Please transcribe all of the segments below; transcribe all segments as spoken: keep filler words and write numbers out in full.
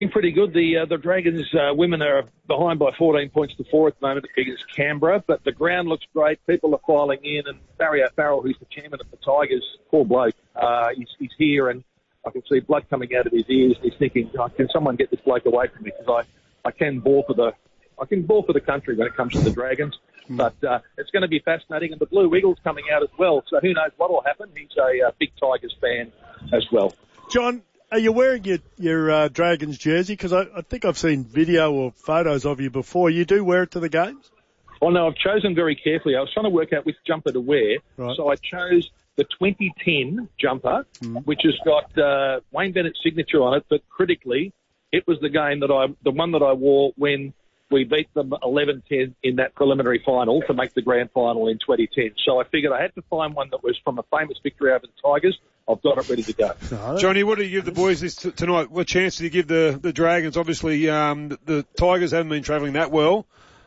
Pretty good. The uh, the Dragons uh, women are behind by fourteen points to four at the moment against Canberra, but the ground looks great. People are filing in, and Barry O'Farrell, who's the chairman of the Tigers, poor bloke, uh, he's, he's here, and I can see blood coming out of his ears. He's thinking, oh, can someone get this bloke away from me? Because I, I can ball for the I can ball for the country when it comes to the Dragons. Mm. But uh, it's going to be fascinating, and the Blue Eagles coming out as well. So who knows what will happen? He's a uh, big Tigers fan as well. John, are you wearing your, your uh, Dragons jersey? Because I, I think I've seen video or photos of you before. You do wear it to the games? Well, no, I've chosen very carefully. I was trying to work out which jumper to wear. Right. So I chose the twenty ten jumper, mm. which has got uh, Wayne Bennett's signature on it. But critically, it was the game that I, the one that I wore when we beat them eleven ten in that preliminary final to make the grand final in twenty ten. So I figured I had to find one that was from a famous victory over the Tigers. I've got it ready to go. Johnny, what do you give the boys this t- tonight? What chance do you give the, the Dragons? Obviously, um, the, the Tigers haven't been travelling that well.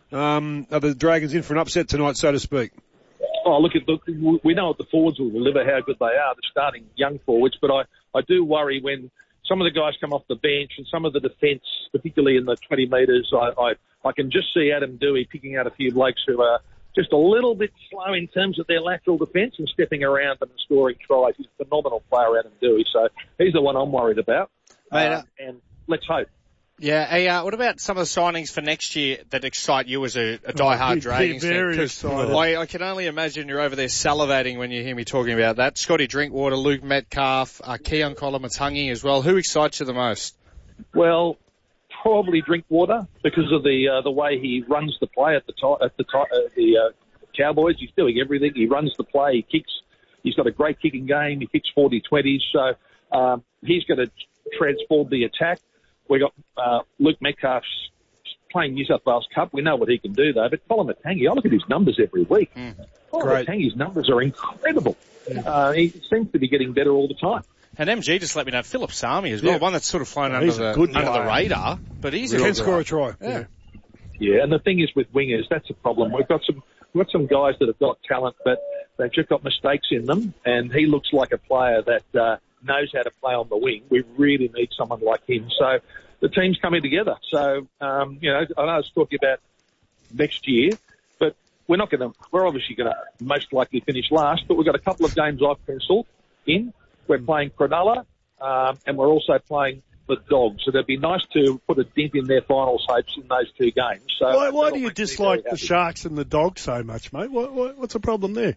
Um, are the Dragons in for an upset tonight, so to speak? Oh, look, at the, we know what the forwards will deliver, how good they are. They're starting young forwards, but I, I do worry when some of the guys come off the bench and some of the defence, particularly in the twenty metres, I, I, I can just see Adam Dewey picking out a few blokes who are just a little bit slow in terms of their lateral defence and stepping around them and scoring tries. He's a phenomenal player, Adam Dewey, so he's the one I'm worried about. Mate, uh, and let's hope. Yeah, hey, uh, what about some of the signings for next year that excite you as a, a die-hard oh, Dragons fan? Very excited. I, I can only imagine you're over there salivating when you hear me talking about that. Scotty Drinkwater, Luke Metcalf, uh, Keon Kolomatangi as well. Who excites you the most? Well, probably Drinkwater because of the uh, the way he runs the play at the to- at the to- uh, the uh, Cowboys. He's doing everything. He runs the play. He kicks. He's got a great kicking game. He kicks forty twenties. So um, he's going to transform the attack. We got uh, Luke Metcalf's playing New South Wales Cup. We know what he can do, though. But Kolomatangi, I look at his numbers every week. Mm. Kolomatangi's numbers are incredible. Mm. Uh, he seems to be getting better all the time. And M G just let me know, Philip Sami as well, yeah. one that's sort of flown yeah, under, the, under the radar. But he's he a can good score guy. a try. Yeah. yeah. Yeah, and the thing is with wingers, that's a problem. We've got some we've got some guys that have got talent, but they've just got mistakes in them. And he looks like a player that uh, knows how to play on the wing. We really need someone like him. So the team's coming together. So, um, you know, I know I was talking about next year, but we're not going to, we're obviously going to most likely finish last, but we've got a couple of games I've penciled in. We're playing Cronulla, um, and we're also playing the Dogs. So it'd be nice to put a dent in their finals hopes in those two games. So why, why do you dislike the Sharks and the Dogs so much, mate? What, what, what's the problem there?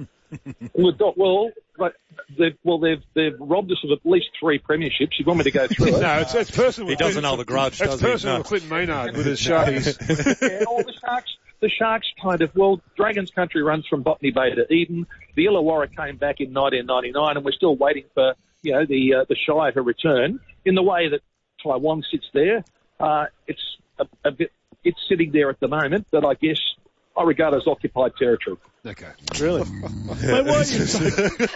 well, well, they've, well, they've they've robbed us of at least three premierships. You want me to go through it? No, it's, it's personal. He doesn't hold a grudge, It's does personal he? with Clinton Maynard with his Sharkies. Yeah, all the Sharks, the Sharks kind of, well, Dragons country runs from Botany Bay to Eden. The Illawarra came back in nineteen ninety-nine, and we're still waiting for, you know, the uh, the Shire to return. In the way that Taiwan sits there, uh, it's a, a bit, it's sitting there at the moment, but I guess I regard as occupied territory. Okay. Really? Mate, why are you so...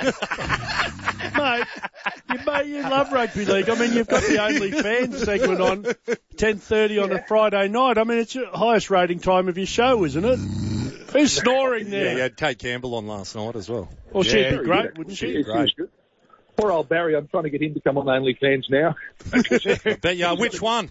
Mate, you, mate, you love rugby league. I mean, you've got the Only Fans segment on ten thirty on a Friday night. I mean, it's your highest rating time of your show, isn't it? Who's snoring there? Yeah, you had Kate Campbell on last night as well. Well, yeah, she'd be great, yeah. wouldn't she? She'd be great. Poor old Barry, I'm trying to get him to come on OnlyFans now. But yeah, which one?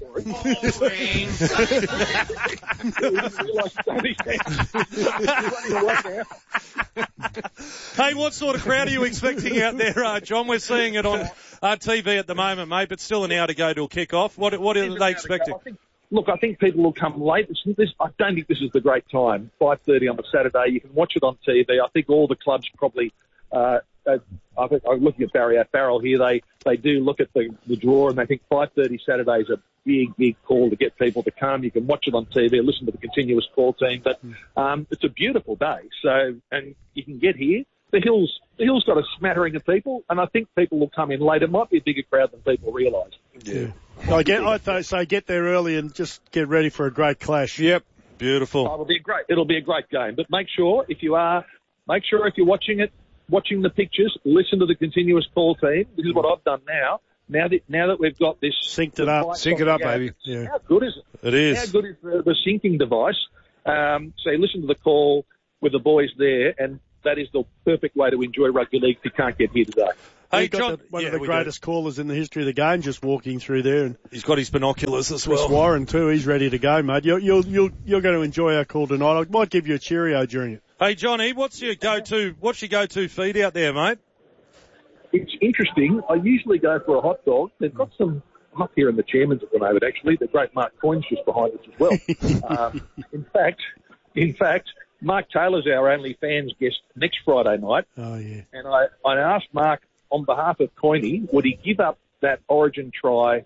Hey, what sort of crowd are you expecting out there, uh, John? We're seeing it on uh, T V at the moment, mate, but still an hour to go to a kick-off. What, what are they expecting? I think, look, I think people will come late. This, this, I don't think this is the great time. five thirty on a Saturday. You can watch it on T V. I think all the clubs probably... Uh, Uh, I think I'm looking at Barry O'Farrell here. They they do look at the, the draw and they think five thirty Saturday is a big, big call to get people to come. You can watch it on T V, listen to the continuous call team. But um, it's a beautiful day. So and you can get here. The Hills the Hills got a smattering of people, and I think people will come in late. It might be a bigger crowd than people realise. Yeah. I get. I th- say get there early and just get ready for a great clash. Yep. Beautiful. Oh, it'll be a great. It'll be a great game. But make sure if you are, make sure if you're watching it. Watching the pictures, listen to the continuous call team. This is what I've done now. Now that now that we've got this synced it up, sync it up, baby. Yeah. How good is it? It is. How good is the, the syncing device? Um, so you listen to the call with the boys there, and that is the perfect way to enjoy rugby league if you can't get here today. Hey, We've got John, the, one yeah, of the we greatest callers in the history of the game just walking through there. And He's got his binoculars as Chris well. Warren too, he's ready to go, mate. You're, you're, you're, you're going to enjoy our call tonight. I might give you a Cheerio during it. Hey, Johnny, what's your go-to, what's your go-to feed out there, mate? It's interesting. I usually go for a hot dog. They've got some. I'm up here in the chairman's at the moment, actually. The great Mark Coyne's just behind us as well. um, in fact, in fact, Mark Taylor's our only fans guest next Friday night. Oh, yeah. And I, I asked Mark on behalf of Coyne, would he give up that Origin try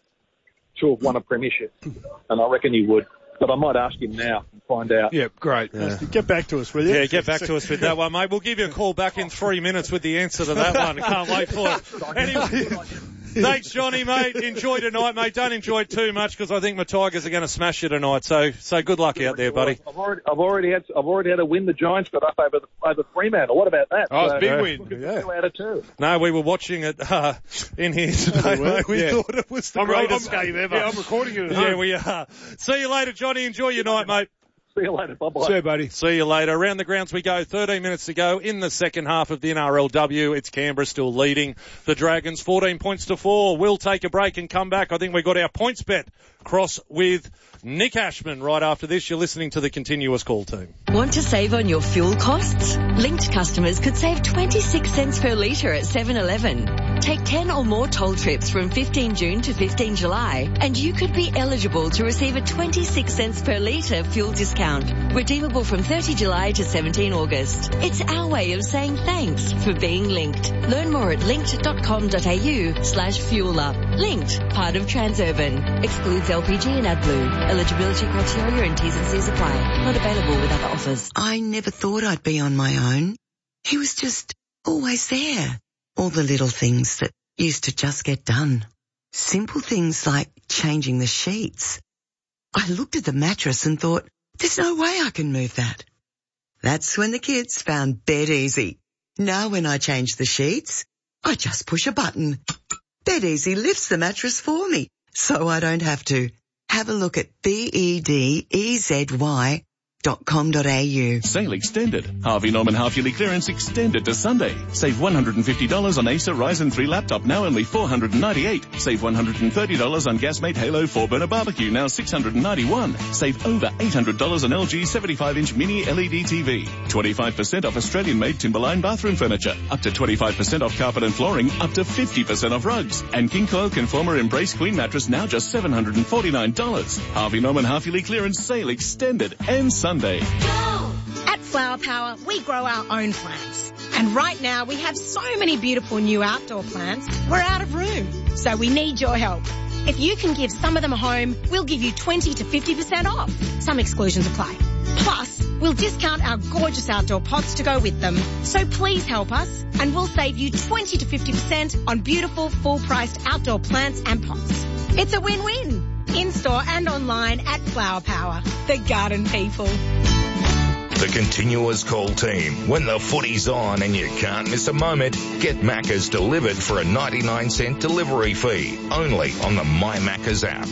to have won a premiership? And I reckon he would. But I might ask him now and find out. Yeah, great. Yeah. Get back to us, will you? Yeah, get back to us with that one, mate. We'll give you a call back in three minutes with the answer to that one. Can't wait for it. Anyway, thanks, Johnny, mate. Enjoy tonight, mate. Don't enjoy it too much because I think my Tigers are going to smash you tonight. So, so good luck out there, buddy. I've already, I've already had, I've already had a win. The Giants got up over the, over Fremantle. What about that? Oh, it's a big uh, win. Yeah. Two out of two. No, we were watching it uh, in here today, mate. We Yeah. thought it was the I'm, greatest I'm, game ever. Yeah, I'm recording it at Yeah, home. we are. See you later, Johnny. Enjoy your night, mate. See you later. Bye bye. See you, buddy. See you later. Around the grounds we go. thirteen minutes to go in the second half of the N R L W. It's Canberra still leading the Dragons fourteen points to four. We'll take a break and come back. I think we got our points bet cross with Nick Ashman right after this. You're listening to the Continuous Call team. Want to save on your fuel costs? Linked customers could save twenty-six cents per litre at seven eleven. Take ten or more toll trips from fifteen June to fifteen July and you could be eligible to receive a twenty-six cents per litre fuel discount. Redeemable from thirty July to seventeen August. It's our way of saying thanks for being linked. Learn more at linked.com.au slash fuel up. Linked, part of Transurban. Excludes L P G and AdBlue. Eligibility criteria and T's and C's apply. Not available with other offers. I never thought I'd be on my own. He was just always there. All the little things that used to just get done. Simple things like changing the sheets. I looked at the mattress and thought, there's no way I can move that. That's when the kids found Bed Easy. Now when I change the sheets, I just push a button. Bed Easy lifts the mattress for me, so I don't have to. Have a look at B E D E Z Y dot com dot a u. Sale extended. Harvey Norman half-yearly clearance extended to Sunday. Save one hundred fifty dollars on Acer Ryzen three laptop, now only four hundred ninety-eight dollars. Save one hundred thirty dollars on Gasmate Halo four burner barbecue, now six hundred ninety-one dollars. Save over eight hundred dollars on L G seventy-five inch mini L E D T V. twenty-five percent off Australian-made Timberline bathroom furniture. Up to twenty-five percent off carpet and flooring. Up to fifty percent off rugs. And King Coil Conformer Embrace Queen mattress, now just seven hundred forty-nine dollars. Harvey Norman half-yearly clearance sale extended. And Sunday. At Flower Power, we grow our own plants. And right now, we have so many beautiful new outdoor plants, we're out of room. So we need your help. If you can give some of them a home, we'll give you twenty to fifty percent off. Some exclusions apply. Plus, we'll discount our gorgeous outdoor pots to go with them. So please help us, and we'll save you twenty to fifty percent on beautiful, full-priced outdoor plants and pots. It's a win-win. In-store and online at Flower Power, the garden people. The Continuous Call team. When the footy's on and you can't miss a moment, get Macca's delivered for a ninety-nine cent delivery fee. Only on the My Macca's app.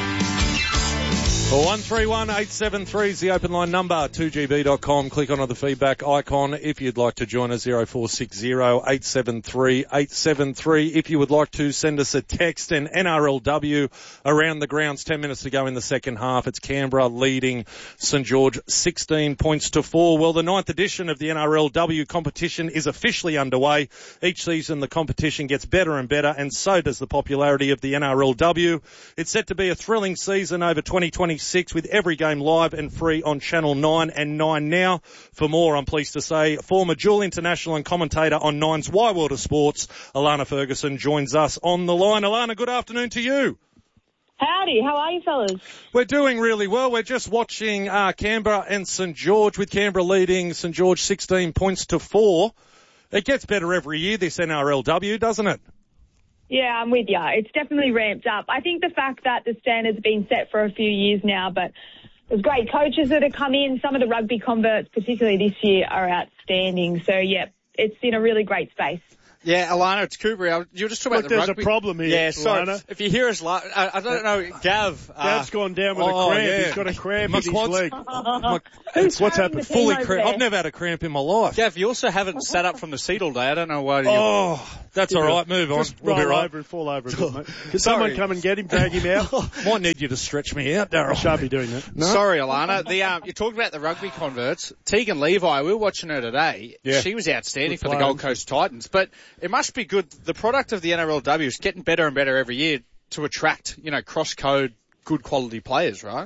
one three one eight seven three is the open line number, two g b dot com. Click on the feedback icon if you'd like to join us, zero four six zero eight seven three eight seven three. If you would like to send us a text, and N R L W around the grounds, ten minutes to go in the second half. It's Canberra leading St George sixteen points to four. Well, the ninth edition of the N R L W competition is officially underway. Each season the competition gets better and better, and so does the popularity of the N R L W. It's set to be a thrilling season over twenty twenty-six with every game live and free on Channel nine and nine Now. For more, I'm pleased to say, former dual international and commentator on Nine's Why World of Sports, Alana Ferguson, joins us on the line. Alana, good afternoon to you. Howdy, how are you fellas? We're doing really well. We're just watching uh, Canberra and St George, with Canberra leading St George sixteen points to four. It gets better every year, this N R L W, doesn't it? Yeah, I'm with you. It's definitely ramped up. I think the fact that the standard's been set for a few years now, but there's great coaches that have come in. Some of the rugby converts, particularly this year, are outstanding. So, yeah, it's in a really great space. Yeah, Alana, it's Kubriel. You were just talking Look, about the there's rugby. a problem here, Yeah, sorry. Alana. If you hear us, la- I, I don't know, Gav. Gav's uh, gone down with oh, a cramp. yeah. He's got a cramp My in his quads- leg. My, Who's what's carrying happened? the team fully over cramp. there? I've never had a cramp in my life. Gav, you also haven't sat up from the seat all day. I don't know why. You're... Oh, that's all right. Move on. Just We'll roll be right. over and fall over a bit, mate. Can Sorry. someone come and get him, drag him out? Might need you to stretch me out, I Darryl. shan't be doing that. No? Sorry, Alana. The um, you talked about the rugby converts. Tegan Levi, we were watching her today. Yeah. She was outstanding Good for the player, Gold Coast Titans. But it must be good. The product of the N R L W is getting better and better every year to attract, you know, cross-code, good quality players, right?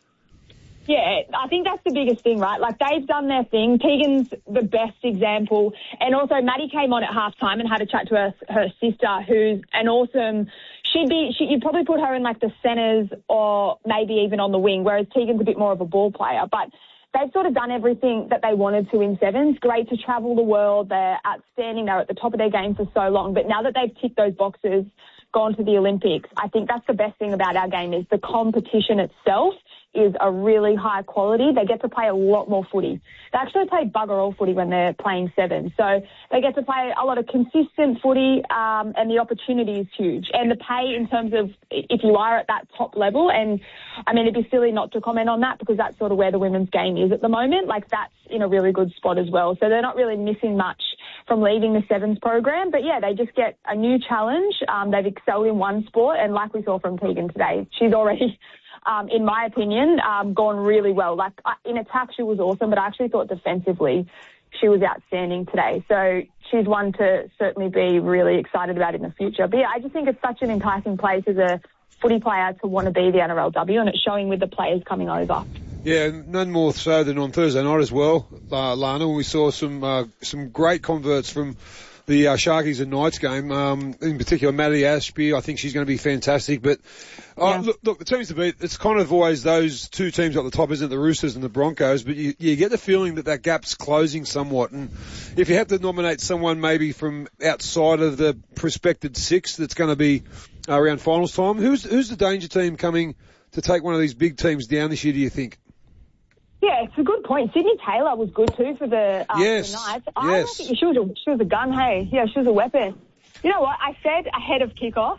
Yeah, I think that's the biggest thing, right? Like, they've done their thing. Tegan's the best example. And also, Maddie came on at halftime and had a chat to her, her sister, who's an awesome... She'd be... She, you'd probably put her in, like, the centres or maybe even on the wing, whereas Tegan's a bit more of a ball player. But they've sort of done everything that they wanted to in sevens. Great to travel the world. They're outstanding. They're at the top of their game for so long. But now that they've ticked those boxes, gone to the Olympics, I think that's the best thing about our game is the competition itself is a really high quality. They get to play a lot more footy. They actually play bugger all footy when they're playing seven. So they get to play a lot of consistent footy, um, and the opportunity is huge. And the pay in terms of if you are at that top level, and I mean, it'd be silly not to comment on that because that's sort of where the women's game is at the moment. Like, that's in a really good spot as well. So they're not really missing much from leaving the sevens program. But yeah, they just get a new challenge. Um, they've excelled in one sport. And like we saw from Tegan today, she's already... Um, in my opinion, um, gone really well. Like, uh, in attack, she was awesome, but I actually thought defensively she was outstanding today. So she's one to certainly be really excited about in the future. But yeah, I just think it's such an enticing place as a footy player to want to be the N R L W, and it's showing with the players coming over. Yeah, none more so than on Thursday night as well, uh, Lana, when we saw some uh, some great converts from the uh, Sharkies and Knights game. Um, in particular, Maddie Ashby, I think she's going to be fantastic. But uh, Yeah. look, look, the teams to beat, it's kind of always those two teams at the top, isn't it? The Roosters and the Broncos. But you, you get the feeling that that gap's closing somewhat. And if you have to nominate someone maybe from outside of the prospected six that's going to be uh, around finals time, who's who's the danger team coming to take one of these big teams down this year, do you think? Yeah, it's a good point. Sydney Taylor was good too for the, um, Yes, the Knights. I yes. reckon she was a she was a gun. Hey, yeah, she was a weapon. You know what? I said ahead of kickoff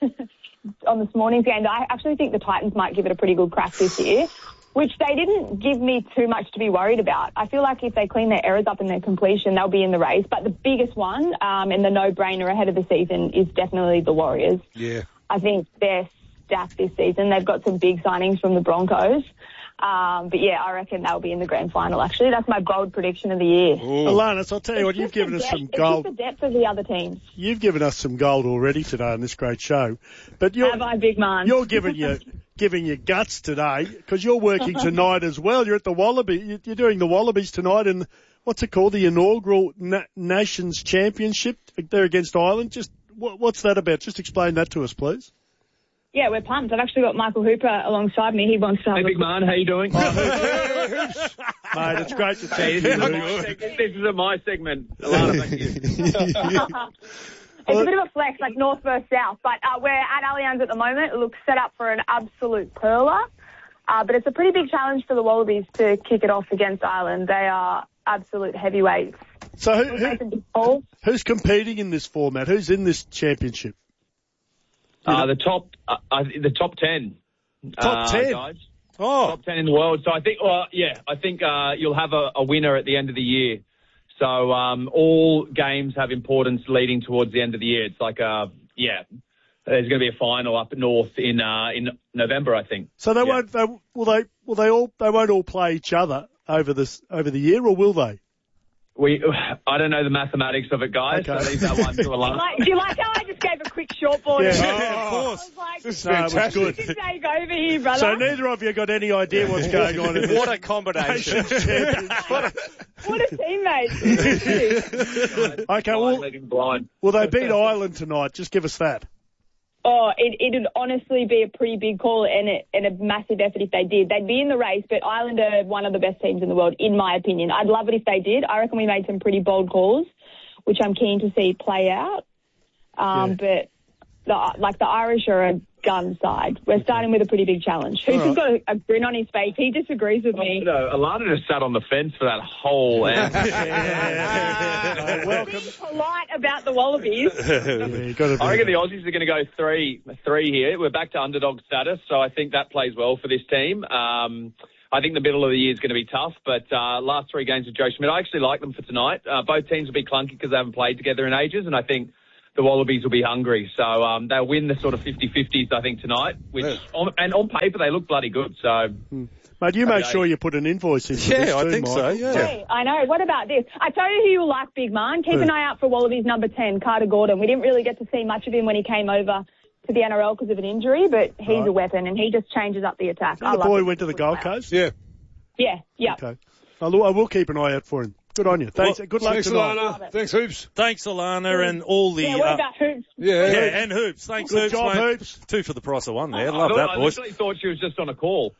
on this morning's game that I actually think the Titans might give it a pretty good crack this year, which they didn't give me too much to be worried about. I feel like if they clean their errors up in their completion, they'll be in the race. But the biggest one um, and the no-brainer ahead of the season is definitely the Warriors. Yeah. I think they're stacked this season. They've got some big signings from the Broncos. Um, but yeah, I reckon they'll be in the grand final, actually. That's my bold prediction of the year. Alana, so I'll tell you what, It's you've just given the us depth- some It's gold. just the depth of the other teams. You've given us some gold already today on this great show. But you're, Have I, big man? you're giving your, giving your guts today because you're working tonight as well. You're at the Wallaby. You're doing the Wallabies tonight in, what's it called, the inaugural Na- Nations Championship. They're against Ireland. Just what, what's that about? Just explain that to us, please. Yeah, we're pumped. I've actually got Michael Hooper alongside me. He wants to have Hey, a big man, how you doing? Mate, it's great to see This is you. my segment. This is my segment. Alana, thank you. It's a bit of a flex, like north versus south. But uh, we're at Allianz at the moment. It looks set up for an absolute perler. Uh, but it's a pretty big challenge for the Wallabies to kick it off against Ireland. They are absolute heavyweights. So who, who, who's competing in this format? Who's in this championship? Uh, the top, uh, uh, the top ten. Top uh, ten? Guys. Oh. Top ten in the world. So I think, well, yeah, I think uh, you'll have a, a winner at the end of the year. So um, all games have importance leading towards the end of the year. It's like, uh, yeah, there's going to be a final up north in uh, in November, I think. So they Yeah. won't. They, will they? Will they all? They won't all play each other over this over the year, or will they? We, I don't know the mathematics of it, guys. Okay. So leave that one to Alana. Like, do you like how I just gave a quick shortboard? Yeah. I of course. was like, This is fantastic. no, it was good. Take over here, brother. So neither of you got any idea what's going on in this. What a combination. What a teammate. Okay, well, Leading blind. will they beat Ireland tonight? Just give us that. Oh, it, it'd honestly be a pretty big call and a, and a massive effort if they did. They'd be in the race, but Ireland are one of the best teams in the world, in my opinion. I'd love it if they did. I reckon we made some pretty bold calls, which I'm keen to see play out. Um, Yeah. But the, like the Irish are a gun side. We're starting with a pretty big challenge. Hoops has got a, a grin on his face. He disagrees with me. No, Alana just sat on the fence for that whole answer. yeah. Welcome. Being polite about the Wallabies. I reckon the Aussies are going to go three, three here. We're back to underdog status, so I think that plays well for this team. Um, I think the middle of the year is going to be tough, but uh, last three games with Joe Schmidt, I actually like them for tonight. Uh, both teams will be clunky because they haven't played together in ages, and I think the Wallabies will be hungry. So um, they'll win the sort of fifty-fifties, I think, tonight. Which yeah. on, And on paper, they look bloody good. So, hmm. Mate, you make sure you put an invoice in for yeah, this I too, think Mike. so, yeah. Hey, I know. What about this? I tell you who you'll like, Big Man. Keep an eye out for Wallabies number ten, Carter Gordon. We didn't really get to see much of him when he came over to the N R L because of an injury, but he's right. a weapon, and he just changes up the attack. The boy who went to the Gold Coast? Yeah. Yeah, yeah. Okay. I'll, I will keep an eye out for him. Good on you. Thanks. Well, good luck thanks, tonight. Alana. Thanks, Hoops. Thanks, Alana, and all the... Yeah, what uh, about Hoops? Yeah, yeah, Hoops. and Hoops. Thanks, Good Hoops, job, mate. Hoops. Two for the price of one there. I Love thought, that, I boys. literally thought she was just on a call.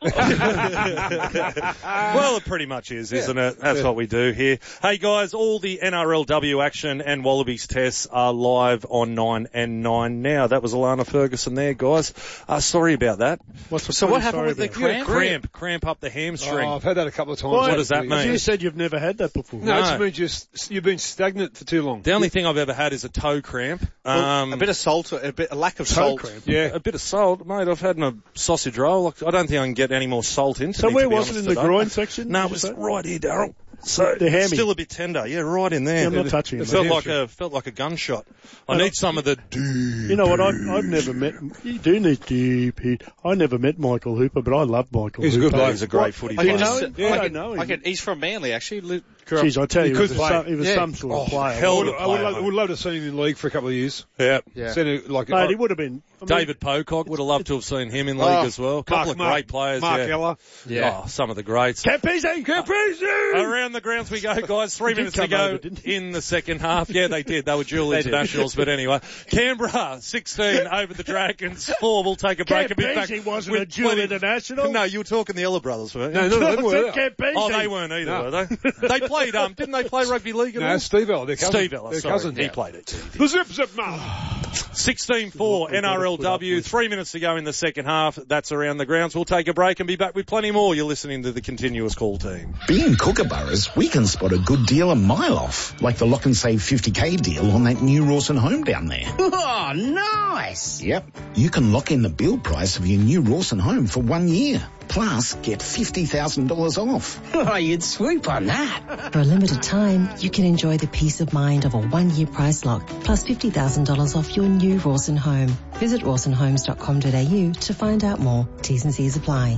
Well, it pretty much is, isn't it? That's yeah. what we do here. Hey, guys, all the N R L W action and Wallabies tests are live on nine and nine now. That was Alana Ferguson there, guys. Uh, sorry about that. What's so what happened with the cramp? Yeah, cramp. Cramp up the hamstring. Oh, I've had that a couple of times. Why? What does that mean? You said you've never had that before. No, No. it's been just, you've been stagnant for too long. The only thing I've ever had is a toe cramp. Um, well, a bit of salt, a bit, a lack of toe salt. cramp. Yeah, a bit of salt, mate. I've had a sausage roll. I don't think I can get any more salt into So me, where to be was it honest in the today. groin section? No, did it you was say? right here, Daryl. So The hammy. still a bit tender. Yeah, right in there. Yeah, I'm not touching it. it. Felt The like a felt like a gunshot. I And need some of the. You know what? I've, I've never met. You do need deep heat. I never met Michael Hooper, but I love Michael. He's a Hooper. good bloke. He's a great footy Do you player. know him? Yeah, I I don't could, know I him. could, he's from Manly, actually. Jeez, I tell He you, he could was, play. some, he was Yeah. some sort Oh, of player. hell I of would, a I would, player. love, I would love to have seen him in the league for a couple of years. Yeah. Yeah. Seen it like, Mate, he would have been. I mean, David Pocock would have loved to have seen him in league Oh, as well. A couple Mark, of Mark, great players. Mark yeah. Ella. Yeah. Oh, some of the greats. Campese! Campese! Around the grounds we go, guys. Three They minutes did to come go over, didn't they? in the second half. Yeah, they did. They were dual They did. internationals, but anyway. Canberra, sixteen over the Dragons, four. We'll take a break and be back. Campese wasn't with a dual plenty- international. No, you were talking the Ella brothers, weren't you? No, no, they were. Campese. Oh, they weren't either, No. were they? They played, um, didn't they play rugby league at No, all? Steve Ella, their cousin. Steve Ella, their sorry. cousin. He played it too. The zip zip man. sixteen four N R L W, three minutes to go in the second half. That's around the grounds. We'll take a break and be back with plenty more. You're listening to the Continuous Call team. Being Kookaburras, we can spot a good deal a mile off, like the lock and save fifty K deal on that new Rawson home down there. Oh, nice. Yep. You can lock in the build price of your new Rawson home for one year. Plus, get fifty thousand dollars off. Oh, you'd swoop on that. For a limited time, you can enjoy the peace of mind of a one-year price lock, plus fifty thousand dollars off your new Rawson home. Visit rawson homes dot com dot a u to find out more. T's and C's apply.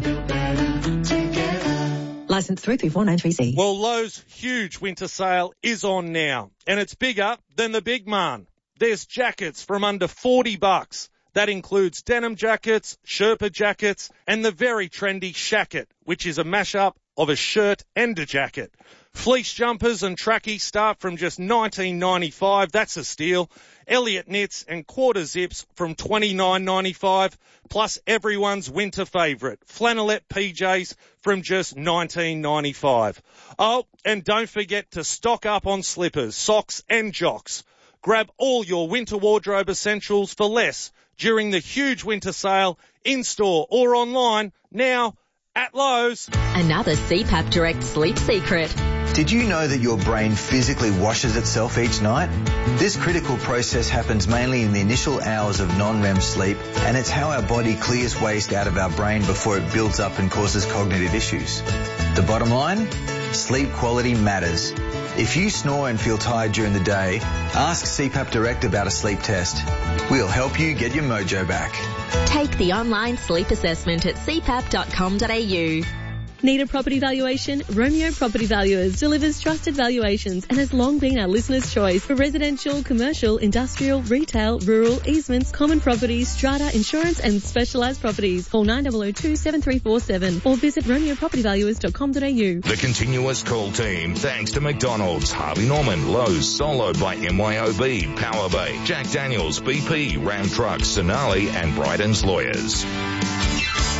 License three three four nine three C. Well, Lowe's huge winter sale is on now, and it's bigger than the big man. There's jackets from under forty bucks. That includes denim jackets, Sherpa jackets, and the very trendy shacket, which is a mashup of a shirt and a jacket. Fleece jumpers and trackies start from just nineteen ninety-five. That's a steal. Elliott knits and quarter zips from twenty-nine ninety-five. Plus everyone's winter favourite, flannelette P Js from just nineteen ninety-five. Oh, and don't forget to stock up on slippers, socks and jocks. Grab all your winter wardrobe essentials for less during the huge winter sale in-store or online now at Lowe's. Another C PAP Direct sleep secret. Did you know that your brain physically washes itself each night? This critical process happens mainly in the initial hours of non-R E M sleep, and it's how our body clears waste out of our brain before it builds up and causes cognitive issues. The bottom line? Sleep quality matters. If you snore and feel tired during the day, ask C PAP Direct about a sleep test. We'll help you get your mojo back. Take the online sleep assessment at c pap dot com dot a u. Need a property valuation? Romeo Property Valuers delivers trusted valuations and has long been our listeners' choice for residential, commercial, industrial, retail, rural, easements, common properties, strata, insurance and specialised properties. Call nine zero zero two seven three four seven or visit romeo property valuers dot com dot a u. The Continuous Call team, thanks to McDonald's, Harvey Norman, Lowe's, soloed by M Y O B, Power Bay, Jack Daniels, B P, Ram Trucks, Sonali and Bryden's Lawyers.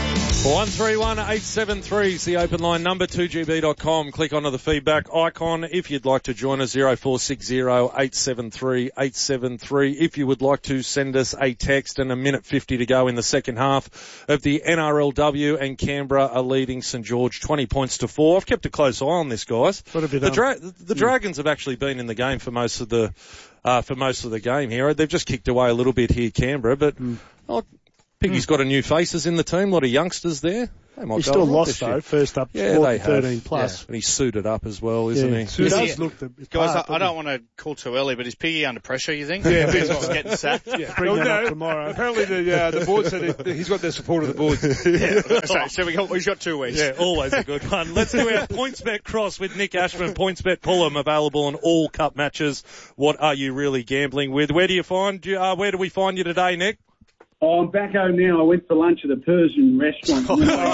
one three one eight seven three is the open line number, two G B dot com. Click onto the feedback icon if you'd like to join us, zero four six zero eight seven three eight seven three. If you would like to send us a text, and a minute fifty to go in the second half of the N R L W, and Canberra are leading St George twenty points to four. I've kept a close eye on this, guys. What have you the, done? Dra- the Dragons have actually been in the game for most of the uh, for most of the game here. They've just kicked away a little bit here, Canberra, but mm. oh, Piggy's got a new faces in the team, a lot of youngsters there. They might He's go still a lot lost this though, year. first up, Yeah, they thirteen have. plus. Yeah. And he's suited up as well, isn't Yeah. he? He does look the Guys, part, I, I don't want to call too early, but is Piggy under pressure, you think? Yeah, he's just getting sacked. Yeah. Bring Well, him no, up tomorrow. Apparently the uh, the board said that he's got the support of the board. Yeah. So, so we got, we've got two weeks. Yeah, always a good one. Let's do our PointsBet cross with Nick Ashman. PointsBet Pullum available on all cup matches. What are you really gambling with? Where do you find you? Uh, where do we find you today, Nick? Oh, I'm back home now. I went for lunch at a Persian restaurant.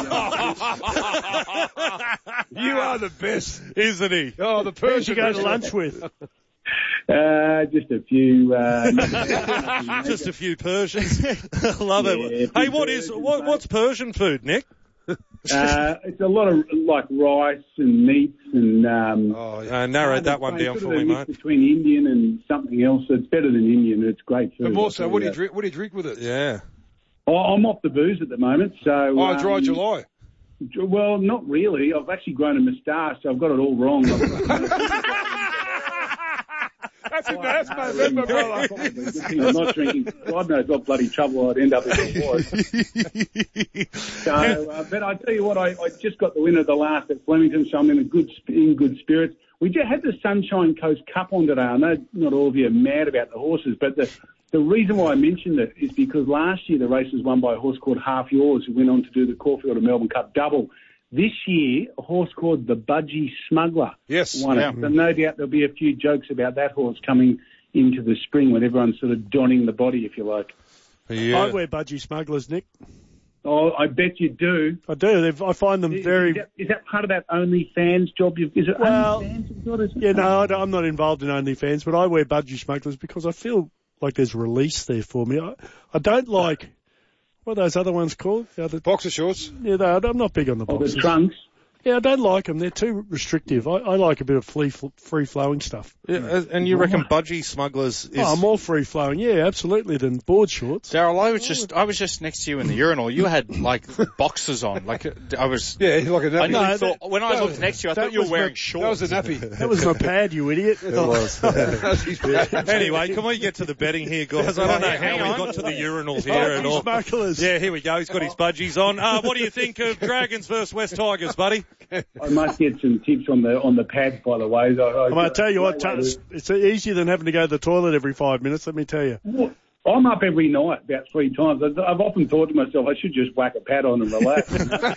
You are the best, isn't he? Oh, the Who'd Persian. you go to lunch with? Uh, just a few. Uh, Just a few Persians. Love Yeah, it. few Hey, what is Persians, what, mate. what's Persian food, Nick? uh, it's a lot of like rice and meats and. Um, Oh, Uh, narrowed that one it's down sort for of me, a mix mate. between Indian and something else. It's better than Indian. It's great food. But more so, I'll tell what do you that. drink? What do you drink with it? Yeah. Oh, I'm off the booze at the moment, so. Oh, um, dry July. Well, not really. I've actually grown a moustache, so I've got it all wrong. That's in that's November, brother. I'm not drinking. God knows what bloody trouble I'd end up in before. So, uh, but I tell you what, I, I just got the win of the last at Flemington, so I'm in a good sp- in good spirits. We just had the Sunshine Coast Cup on today. I know not all of you are mad about the horses, but the the reason why I mentioned it is because last year the race was won by a horse called Half Yours, who went on to do the Caulfield and Melbourne Cup double. This year, a horse called the Budgie Smuggler Yes. won Yeah. it. So no doubt there'll be a few jokes about that horse coming into the spring when everyone's sort of donning the body, if you like. Yeah. I wear budgie smugglers, Nick. Oh, I bet you do. I do. They've, I find them Is, very. is, that, is that part of that OnlyFans job? You've, is it Well, OnlyFans you've got? Is it? Yeah, no, I don't, I'm not involved in OnlyFans, but I wear budgie smugglers because I feel like there's release there for me. I, I don't like, what are those other ones called? The other, Boxer shorts. yeah, no, I'm not big on the Oh, boxes. the trunks. Yeah, I don't like them. They're too restrictive. I, I like a bit of free, free flowing stuff. Yeah, and you reckon budgie smugglers is... Oh, more free flowing, yeah, absolutely, than board shorts. Daryl, I was just I was just next to you in the urinal. You had like boxes on. Like I was. Yeah, like a nappy. I nearly No, thought that- when I that looked was- next to you, I that thought you were was wearing my- shorts. That was a nappy. That was my pad, you idiot. It was. Anyway, can we get to the betting here, guys? I don't know Hang how we on. got to the urinals here Budgie and all. smugglers. Yeah, here we go. He's got his budgies on. Uh, what do you think of Dragons versus West Tigers, buddy? I must get some tips on the on the pads, by the way. I, I, I'm going to tell you what, it's, it's easier than having to go to the toilet every five minutes, let me tell you. I'm up every night about three times. I've I've often thought to myself, I should just whack a pad on and relax.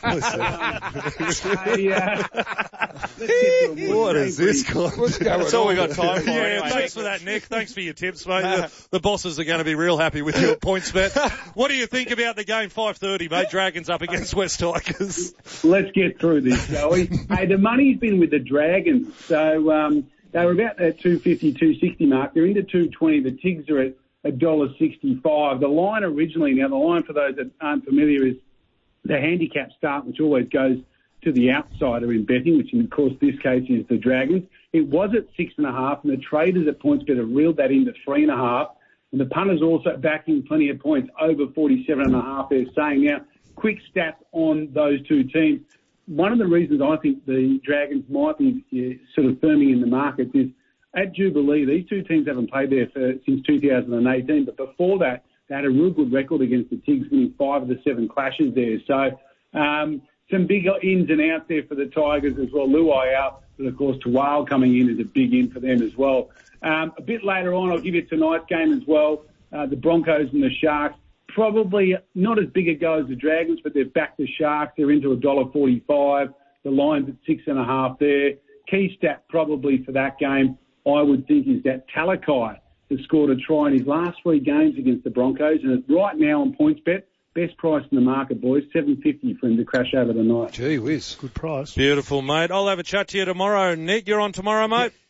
Hey, uh, let's get to a more What is this guy? What's going That's all we on? got time for. Yeah, anyway. thanks for that, Nick. Thanks for your tips, mate. The, the bosses are going to be real happy with you at PointsBet. What do you think about the game five thirty, mate? Dragons up against West Tigers. Let's get through this, shall we? Hey, the money's been with the Dragons. So um, they were about that two fifty, two sixty mark. They're into two twenty. The Tigs are at one dollar sixty-five. The line originally, now the line for those that aren't familiar is the handicap start, which always goes to the outsider in betting, which in, of course, this case is the Dragons. It was at six and a half, and the traders at PointsBet have reeled that into three and a half. And the punters also backing plenty of points over forty-seven and a half. They're saying now, quick stats on those two teams. One of the reasons I think the Dragons might be uh, sort of firming in the markets is at Jubilee, these two teams haven't played there for, since two thousand eighteen, but before that, they had a real good record against the Tigs, winning five of the seven clashes there. So um, some big ins and outs there for the Tigers as well. Luai out, but of course Tawal coming in is a big in for them as well. Um, a bit later on, I'll give you tonight's game as well. Uh, the Broncos and the Sharks, probably not as big a go as the Dragons, but they're back to Sharks. They're into one dollar forty-five. The line's at six and a half there. Key stat probably for that game, I would think, is that Talakai has scored a try in his last three games against the Broncos, and right now on PointsBet, best price in the market, boys, seven fifty for him to crash over the night. Gee whiz. Good price. Beautiful, mate. I'll have a chat to you tomorrow. Nick, you're on tomorrow, mate?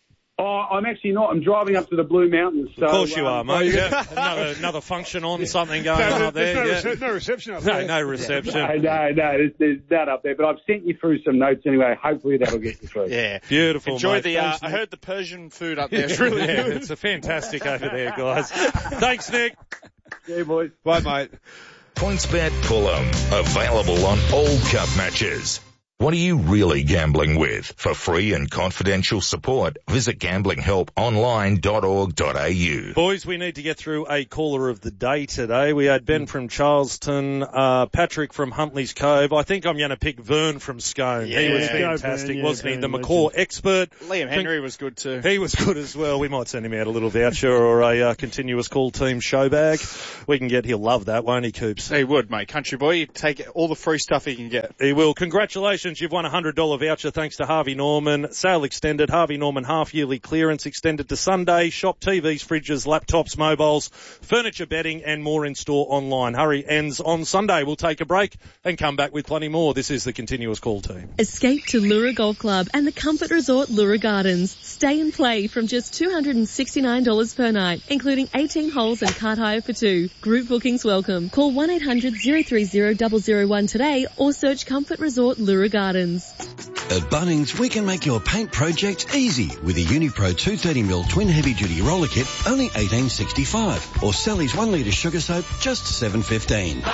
Oh, I'm actually not. I'm driving up to the Blue Mountains. So, Of course you um, are, mate. Yeah. another, another function on, something going No, on up there. there's no, yeah. rece- no reception up No, there. no reception. No, no, no. There's, there's that up there. But I've sent you through some notes anyway. Hopefully that'll get you through. Yeah. Beautiful, Enjoy mate. the, uh, Thanks, I Nick. heard the Persian food up there. It's really yeah, good. it's a fantastic over there, guys. Thanks, Nick. Yeah, boys. Bye, mate. PointsBet Fulham, available on all cup matches. What are you really gambling with? For free and confidential support, visit gambling help online dot org dot a u. Boys, we need to get through a caller of the day today. We had Ben from Charleston, uh, Patrick from Huntley's Cove. I think I'm going to pick Vern from Scone. Yeah. He was Go, fantastic, Vern, yeah, wasn't he? Vern, The legend. McCaw expert. Liam Henry was good too. He was good as well. We might send him out a little voucher or a uh, continuous call team show bag. We can get, he'll love that, won't he, Coops? He would, mate. Country boy, you take all the free stuff he can get. He will. Congratulations, you've won a one hundred dollars voucher thanks to Harvey Norman. Sale extended. Harvey Norman half-yearly clearance extended to Sunday. Shop T Vs, fridges, laptops, mobiles, furniture, bedding and more in store online. Hurry ends on Sunday. We'll take a break and come back with plenty more. This is the Continuous Call team. Escape to Lura Golf Club and the Comfort Resort Lura Gardens. Stay and play from just two hundred sixty-nine dollars per night, including eighteen holes and cart hire for two. Group bookings welcome. Call one eight hundred, zero three zero, zero zero one today or search Comfort Resort Lura Gardens. At Bunnings, we can make your paint project easy with a Unipro two thirty mil twin heavy-duty roller kit, only eighteen sixty-five, or Sally's one litre sugar soap, just seven fifteen.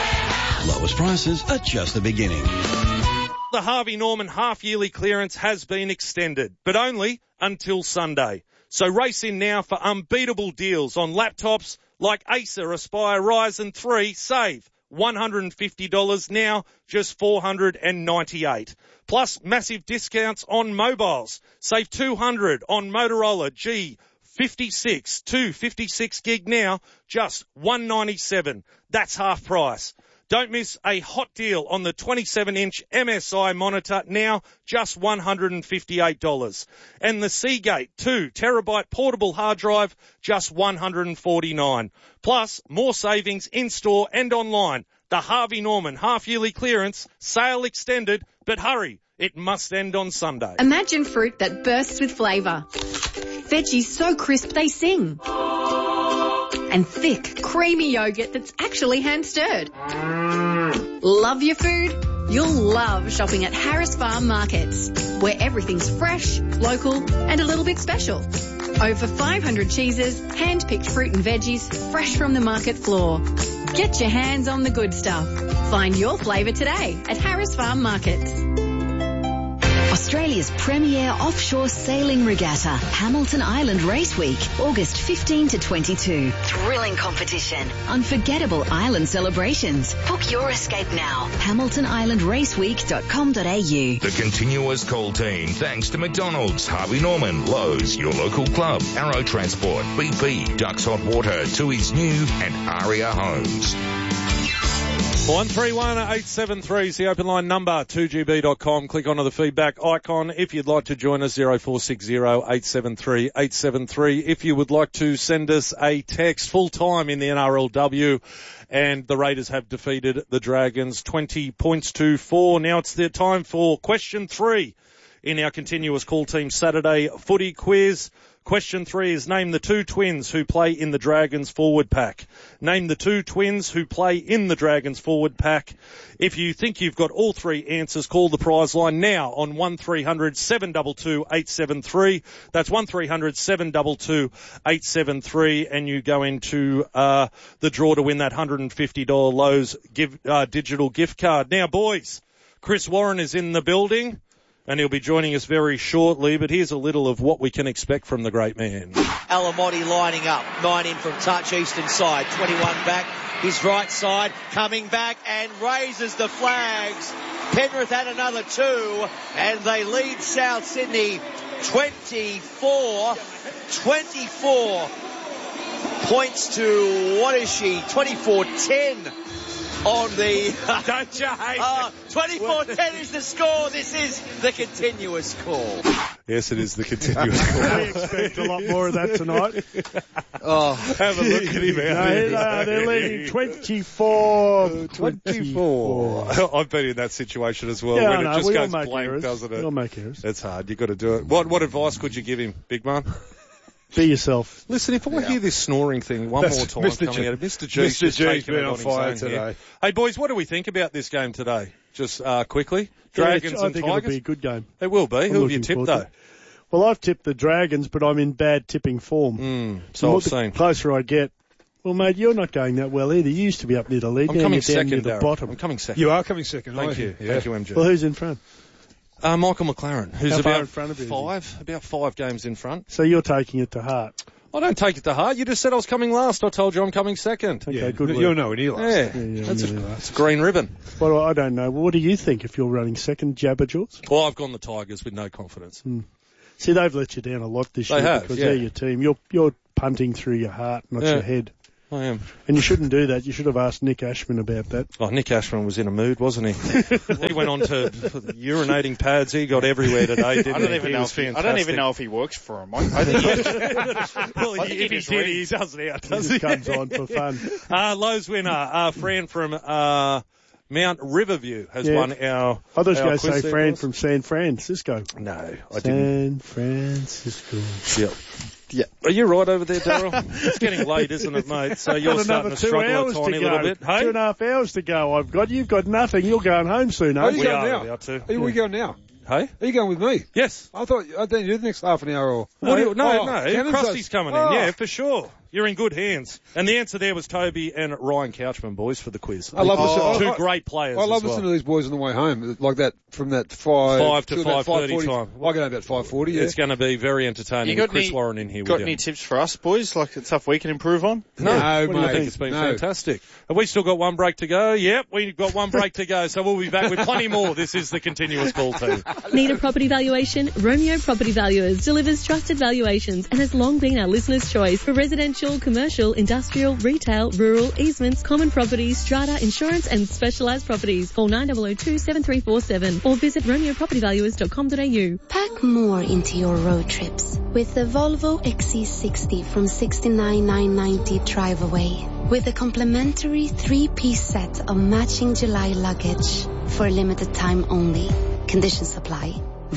Lowest prices are just the beginning. The Harvey Norman half-yearly clearance has been extended, but only until Sunday. So race in now for unbeatable deals on laptops like Acer Aspire Ryzen three. Save one hundred fifty dollars now, just four hundred ninety-eight dollars. Plus massive discounts on mobiles. Save two hundred dollars on Motorola G fifty-six, two fifty-six gig now, just one hundred ninety-seven dollars. That's half price. Don't miss a hot deal on the twenty-seven inch M S I monitor now, just one hundred fifty-eight dollars. And the Seagate two terabyte portable hard drive, just one hundred forty-nine dollars. Plus, more savings in-store and online. The Harvey Norman half-yearly clearance, sale extended, but hurry, it must end on Sunday. Imagine fruit that bursts with flavour. Veggies so crisp they sing. And thick, creamy yogurt that's actually hand-stirred. Love your food? You'll love shopping at Harris Farm Markets, where everything's fresh, local and a little bit special. Over five hundred cheeses, hand-picked fruit and veggies, fresh from the market floor. Get your hands on the good stuff. Find your flavour today at Harris Farm Markets. Australia's premier offshore sailing regatta, Hamilton Island Race Week, August fifteenth to twenty-two. Thrilling competition, unforgettable island celebrations. Book your escape now. hamilton island race week dot com dot a u. The Continuous Call team, thanks to McDonald's, Harvey Norman, Lowe's, your local club, Arrow Transport, B P, Ducks Hot Water, Tui's New and Aria Homes. one three one, eight seven three is the open line number, two g b dot com. Click onto the feedback icon if you'd like to join us, zero four six zero, eight seven three, eight seven three. If you would like to send us a text full time in the N R L W, and the Raiders have defeated the Dragons twenty points to four. Now it's the time for question three in our Continuous Call Team Saturday footy quiz. Question three is name the two twins who play in the Dragons forward pack. Name the two twins who play in the Dragons forward pack. If you think you've got all three answers, call the prize line now on one three hundred, seven two two, eight seven three. That's one three hundred, seven two two, eight seven three, and you go into uh, the draw to win that one hundred fifty dollars Lowe's give, uh, digital gift card. Now, boys, Chris Warren is in the building, and he'll be joining us very shortly, but here's a little of what we can expect from the great man. Alamotti lining up, nine in from touch, eastern side, twenty-one back, his right side, coming back and raises the flags. Penrith had another two, and they lead South Sydney twenty-four twenty-four. Points to, what is she, twenty-four ten. on the... Don't you hate uh, twenty-four ten is the score. This is the continuous call. Yes, it is the continuous call. We expect a lot more of that tonight. Oh, have a look at him out no, there. no, they're leading twenty-four. twenty-four. I've been in that situation as well. Yeah, when I know. it just We all goes make blank, errors. doesn't it? We all make errors. It's hard. You've got to do it. What What advice could you give him, big man? Be yourself. Listen, if I Yeah. hear this snoring thing one That's more time Mister coming G. out of Mister G's Mister just G's taking been it on his fire own today. here. Hey, boys, what do we think about this game today? Just uh, quickly. Yeah, Dragons I and think Tigers? it'll be a good game. It will be. I'm Who have you looking tipped, forward though? to it. Well, I've tipped the Dragons, but I'm in bad tipping form. Mm, so the I've seen. closer I get. Well, mate, you're not going that well either. You used to be up near the lead. I'm now coming you're down second, near the Darryl. bottom. I'm coming second. You are coming second, Thank aren't you. Yeah. Thank you, M J. Well, who's in front? Uh, Michael McLaren, who's How far about in front of you is he? five, about five games in front. So you're taking it to heart. I don't take it to heart. You just said I was coming last. I told you I'm coming second. Okay, Yeah, good work. you're nowhere near last. Yeah, Yeah, yeah, that's, yeah, a, yeah. that's a green ribbon. Well, I don't know. What do you think if you're running second, Jabba Jules? Well, I've gone the Tigers with no confidence. See, they've let you down a lot this They year have, because yeah. they're your team. You're you're punting through your heart, not Yeah. your head. I am. And you shouldn't do that. You should have asked Nick Ashman about that. Oh, Nick Ashman was in a mood, wasn't he? He went on to urinating pads. He got everywhere today, didn't I don't he? even He know. was If he, I fantastic. don't even know if he works for him. I, I think he, Well, I think if he he just did, he rings. does now, He does just he? comes on for fun. Uh, Lowe's winner, uh, Fran from uh, Mount Riverview has Yeah. won our. I was our going to quiz say there, Fran boys. from San Francisco. No, I didn't. San Francisco. Yeah. Yeah. Are you right over there, Darryl? It's getting late, isn't it, mate? So you're Got starting another to two struggle a hours tiny to little go. bit. Hey? Two and a half hours to go. I've got you've got nothing. You're going home soon, Are aren't you you? going are now? about to. Are we going now? Hey? Are you going with me? Yes. I thought I didn't do the next half an hour or. What do you, no, Oh, no. Cannon's Krusty's does- coming Oh. in. Yeah, for sure. You're in good hands. And the answer there was Toby and Ryan Couchman, boys, for the quiz. I love Oh, listening- two I- great players. I love as well. listening to these boys on the way home, like that from that five Five to till about five thirty 5:40. time. I get home about five forty. Yeah. It's going to be very entertaining. You got with Chris any- Warren in here got with any you. tips for us, boys? Like stuff we can improve on? No, No, what do you mate, think? It's been no. fantastic. Have we still got one break to go? Yep, we've got one break to go, so we'll be back with plenty more. This is the continuous call team. Need a property valuation? Romeo Property Valuers delivers trusted valuations and has long been our listener's choice for residential, commercial, industrial, retail, rural, easements, common properties, strata, insurance and specialised properties. Call nine zero zero two seven three four seven or visit romeo property valuers dot com dot a u. Pack more into your road trips with the Volvo X C sixty from sixty-nine thousand nine hundred ninety drive away with a complimentary three-piece set of matching July luggage for a limited time only. Conditions apply.